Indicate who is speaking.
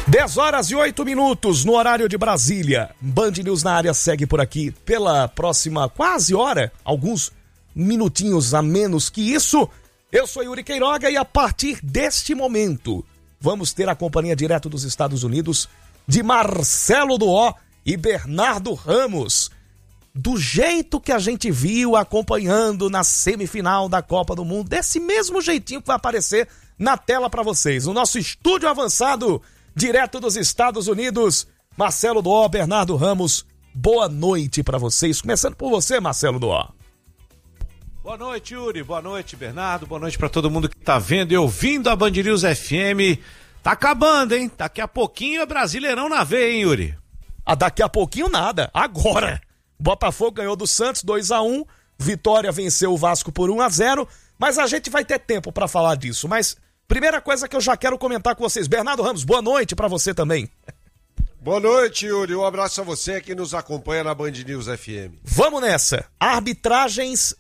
Speaker 1: 10h08 no horário de Brasília. Band News na área segue por aqui pela próxima quase hora, alguns minutinhos a menos que isso. Eu sou Yuri Queiroga e a partir deste momento vamos ter a companhia direto dos Estados Unidos de Marcelo Duó e Bernardo Ramos. Do jeito que a gente viu acompanhando na semifinal da Copa do Mundo, desse mesmo jeitinho que vai aparecer na tela para vocês. No nosso estúdio avançado, direto dos Estados Unidos, Marcelo Duó, Bernardo Ramos, boa noite para vocês. Começando por você, Marcelo Duó.
Speaker 2: Boa noite, Yuri. Boa noite, Bernardo. Boa noite para todo mundo que tá vendo e ouvindo a Band News FM. Tá acabando, hein? Daqui a pouquinho é Brasileirão na veia, hein, Yuri?
Speaker 1: Daqui a pouquinho nada. Agora. Botafogo ganhou do Santos 2-1. Vitória venceu o Vasco por 1-0. Mas a gente vai ter tempo para falar disso. Mas primeira coisa que eu já quero comentar com vocês. Bernardo Ramos, boa noite para você também.
Speaker 3: Boa noite, Yuri. Um abraço a você que nos acompanha na Band News FM.
Speaker 1: Vamos nessa. Arbitragens